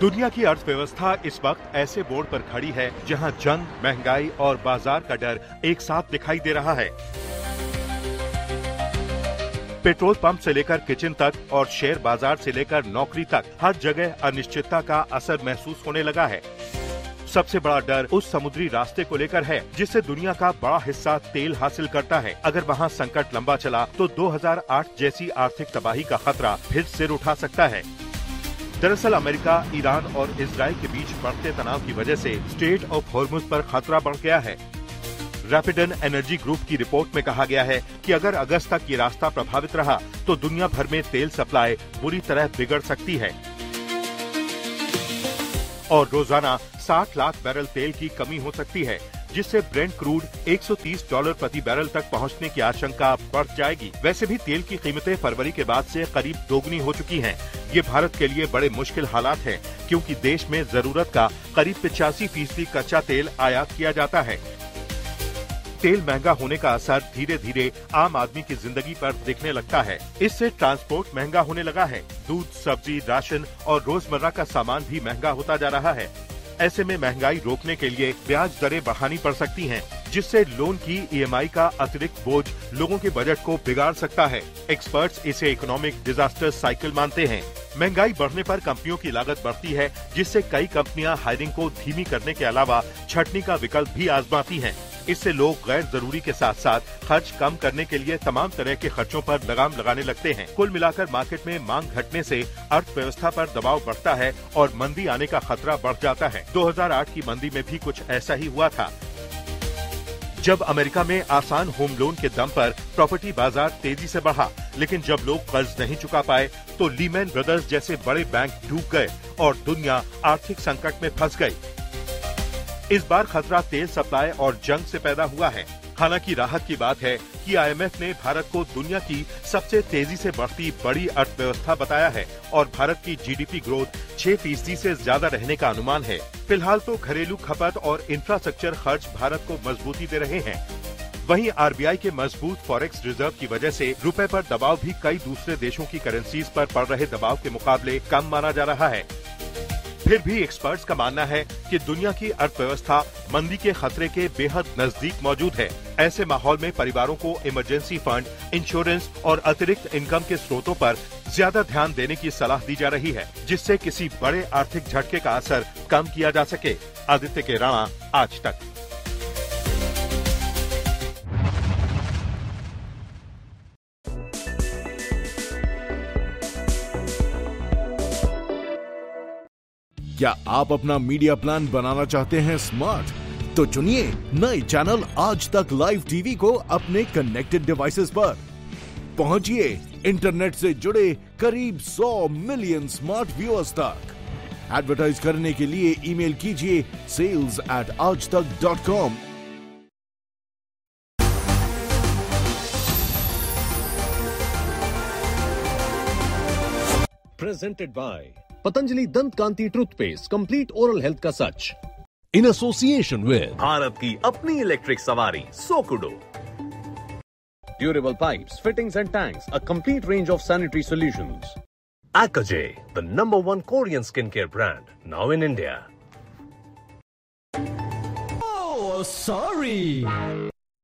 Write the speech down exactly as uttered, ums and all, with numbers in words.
दुनिया की अर्थव्यवस्था इस वक्त ऐसे बोर्ड पर खड़ी है जहां जंग, महंगाई और बाजार का डर एक साथ दिखाई दे रहा है। पेट्रोल पंप से लेकर किचन तक और शेयर बाजार से लेकर नौकरी तक हर जगह अनिश्चितता का असर महसूस होने लगा है। सबसे बड़ा डर उस समुद्री रास्ते को लेकर है जिससे दुनिया का बड़ा हिस्सा तेल हासिल करता है। अगर वहां संकट लंबा चला तो दो हज़ार आठ जैसी आर्थिक तबाही का खतरा फिर सिर उठा सकता है। दरअसल अमेरिका, ईरान और इजराइल के बीच बढ़ते तनाव की वजह से स्ट्रेट ऑफ हॉर्मुज पर खतरा बढ़ गया है। रैपिडन एनर्जी ग्रुप की रिपोर्ट में कहा गया है कि अगर अगस्त तक ये रास्ता प्रभावित रहा तो दुनिया भर में तेल सप्लाई बुरी तरह बिगड़ सकती है और रोजाना साठ लाख बैरल तेल की कमी हो सकती है, जिससे ब्रेंट क्रूड एक सौ तीस डॉलर प्रति बैरल तक पहुंचने की आशंका बढ़ जाएगी। वैसे भी तेल की कीमतें फरवरी के बाद से करीब दोगुनी हो चुकी हैं। ये भारत के लिए बड़े मुश्किल हालात हैं क्योंकि देश में जरूरत का करीब पिचासी फीसदी कच्चा तेल आयात किया जाता है। तेल महंगा होने का असर धीरे धीरे आम आदमी की जिंदगी पर दिखने लगता है। इससे ट्रांसपोर्ट महंगा होने लगा है। दूध, सब्जी, राशन और रोजमर्रा का सामान भी महंगा होता जा रहा है। ऐसे में महंगाई रोकने के लिए ब्याज दरें बढ़ानी पड़ सकती हैं, जिससे लोन की ई एम आई का अतिरिक्त बोझ लोगों के बजट को बिगाड़ सकता है। एक्सपर्ट्स इसे इकोनॉमिक डिजास्टर साइकिल मानते हैं। महंगाई बढ़ने पर कंपनियों की लागत बढ़ती है, जिससे कई कंपनियां हायरिंग को धीमी करने के अलावा छंटनी का विकल्प भी आजमाती हैं। इससे लोग गैर जरूरी के साथ साथ खर्च कम करने के लिए तमाम तरह के खर्चों पर लगाम लगाने लगते हैं। कुल मिलाकर मार्केट में मांग घटने से अर्थव्यवस्था पर दबाव बढ़ता है और मंदी आने का खतरा बढ़ जाता है। दो हज़ार आठ की मंदी में भी कुछ ऐसा ही हुआ था, जब अमेरिका में आसान होम लोन के दम पर प्रॉपर्टी बाजार तेजी से बढ़ा, लेकिन जब लोग कर्ज नहीं चुका पाए तो लीमैन ब्रदर्स जैसे बड़े बैंक डूब गए और दुनिया आर्थिक संकट में फंस गई। इस बार खतरा तेल सप्लाई और जंग से पैदा हुआ है। हालांकि राहत की बात है कि आई एम एफ ने भारत को दुनिया की सबसे तेजी से बढ़ती बड़ी अर्थव्यवस्था बताया है और भारत की जी डी पी ग्रोथ छह फीसदी से ज्यादा रहने का अनुमान है। फिलहाल तो घरेलू खपत और इंफ्रास्ट्रक्चर खर्च भारत को मजबूती दे रहे हैं। वहीं आर बी आई के मजबूत फॉरेक्स रिजर्व की वजह से रुपए पर दबाव भी कई दूसरे देशों की करेंसीज पर पड़ रहे दबाव के मुकाबले कम माना जा रहा है। फिर भी एक्सपर्ट्स का मानना है कि दुनिया की अर्थव्यवस्था मंदी के खतरे के बेहद नजदीक मौजूद है। ऐसे माहौल में परिवारों को इमरजेंसी फंड, इंश्योरेंस और अतिरिक्त इनकम के स्रोतों पर ज्यादा ध्यान देने की सलाह दी जा रही है, जिससे किसी बड़े आर्थिक झटके का असर कम किया जा सके। आदित्य के राणा, आज तक। क्या आप अपना मीडिया प्लान बनाना चाहते हैं स्मार्ट? तो चुनिए नए चैनल आज तक लाइव टीवी को अपने कनेक्टेड डिवाइसेस पर। पहुंचिए इंटरनेट से जुड़े करीब सौ मिलियन स्मार्ट व्यूअर्स तक। एडवर्टाइज करने के लिए ईमेल कीजिए सेल्स एट आज तक dot com. Presented by Patanjali दंत कांति टूथपेस्ट, कंप्लीट ओरल हेल्थ का सच। इन एसोसिएशन विद भारत की अपनी इलेक्ट्रिक सवारी सोकुडो। Durable pipes, fittings and tanks, a complete range of sanitary solutions. Akaje, the number one Korean skincare brand, now in India. Oh, sorry.